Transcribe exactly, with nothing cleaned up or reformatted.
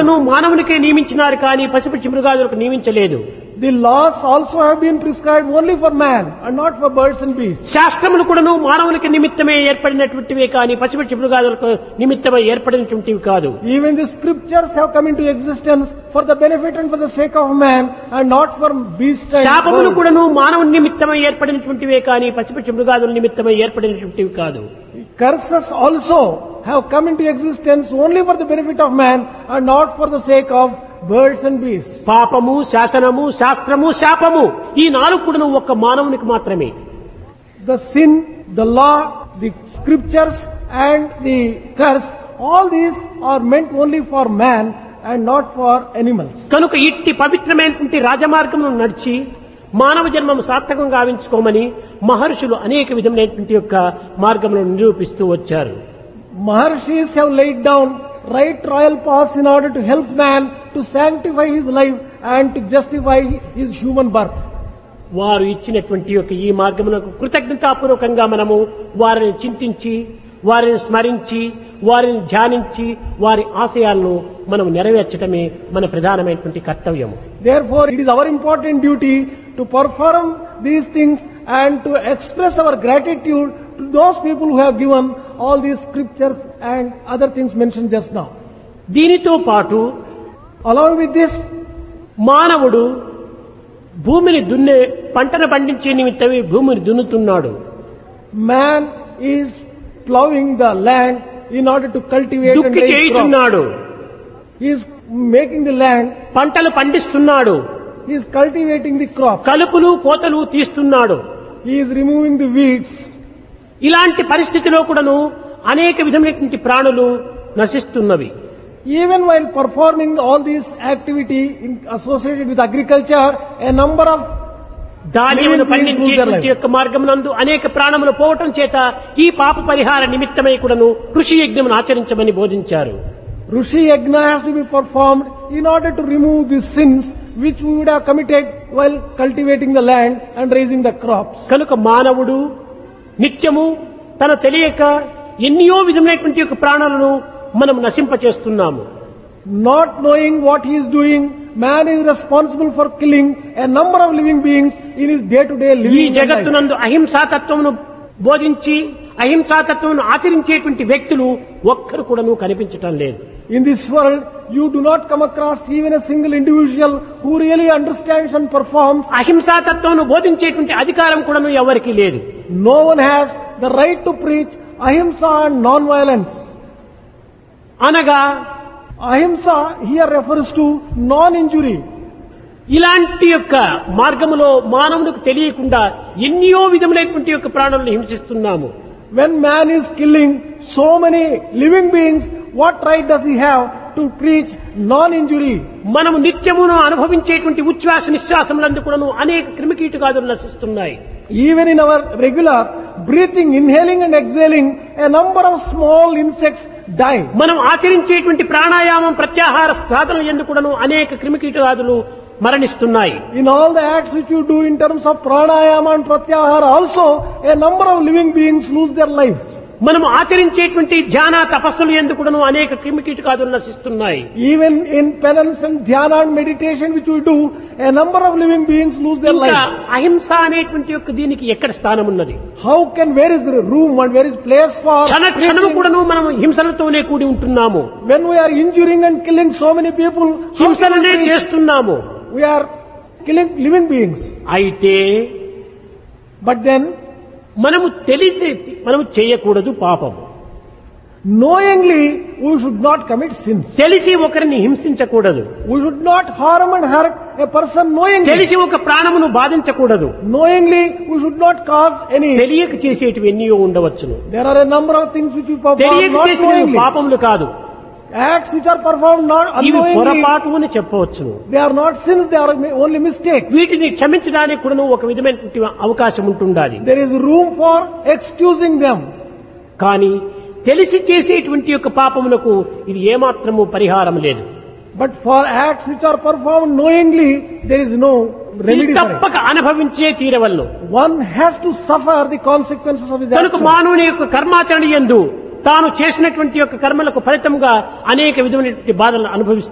కూడాను మానవునికే నియమించినారు కానీ పశుపక్షి మృగాదులకు నియమించలేదు. The laws also have been prescribed only for man and not for birds and beasts. శాస్త్రములు కూడాను మానవునికి నిమిత్తమే ఏర్పడినటువంటివే కానీ పశుపక్షి మృగాదులకు నిమిత్తమై ఏర్పడినటువంటివి కాదు. Even the scriptures have come into existence for the benefit and for the sake of man and not for beasts and శాపములు birds. కూడాను మానవుని నిమిత్తమై ఏర్పడినటువంటివే కానీ పశుపక్షి మృగాదుల నిమిత్తమై ఏర్పడినటువంటివి కాదు. Curses also have come into existence only for the benefit of man and not for the sake of birds and beasts. పాపము, శాసనము, శాస్త్రము, శాపము ఈ నాలుగు కూడాను ఒక్క మానవునికి మాత్రమే. The sin, the law, the scriptures and the curse, all these are meant only for man and not for animals. కనుక ఇట్టి పవిత్రమైనటువంటి రాజమార్గమును నడిచి మానవ జన్మము సార్థకం గావించుకోమని మహర్షులు అనేక విధమైనటువంటి యొక్క మార్గములను నిరూపిస్తూ వచ్చారు. Maharshis have laid down right royal paths in order to help man to sanctify his life and to justify his human birth. వారు ఇచ్చినటువంటి యొక్క ఈ మార్గమునకు కృతజ్ఞతాపూర్వకంగా మనము వారిని చింతించి వారిని స్మరించి వారిని ధ్యానించి వారి ఆశయాలను మనం నెరవేర్చడమే మన ప్రధానమైనటువంటి కర్తవ్యము. Therefore, it is our important duty to perform these things and to express our gratitude to those people who have given all these scriptures and other things mentioned just now. దీనితో పాటు Along with this, మానవుడు భూమిని దున్నే పంటను పండించే నిమిత్తమే భూమిని దున్నుతున్నాడు. man is plowing the land in order to cultivate and దుక్కి raise crops. చేయుచున్నాడు, He is making the land, పంటలు పండిస్తున్నాడు, he is cultivating the crops, కలుపులు కోతలు తీస్తున్నాడు. he is removing the weeds. ఇలాంటి పరిస్థితిలో కూడాను అనేక విధమైనటువంటి ప్రాణులు నశిస్తున్నవి. Even while performing all these activity in, associated with agriculture, a number of ధాన్యమును పండించేటువంటి యొక్క మార్గమునందు అనేక ప్రాణములు పోవటం చేత ఈ పాప పరిహార నిమిత్తమై కూడాను ఋషి యజ్ఞమును ఆచరించమని బోధించారు. Rishi Yajna has to be performed in order to remove the sins which we would have committed while cultivating the land and raising the crops. కనుక మానవుడు నిత్యము తన తెలియక ఎన్నో విధమైనటువంటి యొక్క ప్రాణాలను మనం నశింపచేస్తున్నాము. Not knowing what he is doing, man is responsible for killing a number of living beings in his day-to-day ఈ living life. జగత్తునందు అహింసాతత్వమును బోధించి అహింసాతత్వమును ఆచరించేటువంటి వ్యక్తులు ఒక్కరు కూడాను కనిపించటం లేదు. In this world, you do not come across even a single individual who really understands and performs. అహింసాతత్వమును బోధించేటువంటి అధికారం కూడాను ఎవరికీ లేదు. No one has the right to preach ahimsa and non-violence. అనగా Ahimsa here refers to non-injury. ఇలాంటి యొక్క మార్గములో మానవునికి తెలియకుండా ఎన్నో విధములైనటువంటి యొక్క ప్రాణులను హింసిస్తున్నాము. When man is killing so many living beings, what right does he have to preach non-injury? మనము నిత్యమును అనుభవించేటువంటి ఉచ్ఛ్వాస నిశ్వాసములందు కూడాను అనేక క్రిమికీటకాదులు నశిస్తున్నాయి. Even in our regular breathing, inhaling and exhaling, a number of small insects die. మనం ఆచరించేటువంటి ప్రాణాయామం ప్రత్యాహార సాధనలు యందు కూడాను అనేక క్రిమికీటకాదులు మరణిస్తున్నాయి. In all the acts which you do in terms of pranayama and pratyahara also, a number of living beings lose their lives. మనం ఆచరించేటువంటి ధ్యాన తపస్సులు యందు కూడాను అనేక క్రిమికీటకాదులు నశిస్తున్నాయి. Even in penance and dhyana and meditation which we do, a number of living beings lose their ఇంకా lives. అహింస అనేటువంటి యొక్క దీనికి ఎక్కడ స్థానం ఉన్నది? How can, where is room and where is place for క్షణ క్షణము preaching? కూడాను మనం హింసలతోనే కూడి ఉంటున్నాము, When we are injuring and killing so many people, how can we హింసలనే preach? చేస్తున్నాము. We are killing living beings. అయితే But then, మనము తెలిసి మనము చేయకూడదు పాపము. knowingly, we should not commit sins. తెలిసి ఒకరిని హింసించకూడదు. We should not harm and hurt a person knowingly. తెలిసి ఒక ప్రాణమును బాధించకూడదు. Knowingly, we should not cause any. తెలియక చేసేటివి ఎన్నో ఉండవచ్చును. There are a number of things which we perform తెలియక not చేసినవి knowingly. పాపములు కాదు, Acts which are performed not ఇవి unknowingly, పొరపాటు అని చెప్పవచ్చును. they are not sins, they are only mistakes. వీటిని క్షమించడానికి కూడా ఒక విధమైనటువంటి అవకాశం ఉంటుండాలి. There is room for excusing them. కానీ తెలిసి చేసేటువంటి యొక్క పాపములకు ఇది ఏమాత్రము పరిహారం లేదు. But for acts which are performed knowingly, there is no remedy for it. తప్పక అనుభవించే తీరవలను. One has to suffer the consequences of his కనుక actions. మానవుని యొక్క కర్మాచరణ యందు తాను చేసినటువంటి యొక్క కర్మలకు ఫలితంగా అనేక విధమైనటువంటి బాధలను అనుభవిస్తాడు.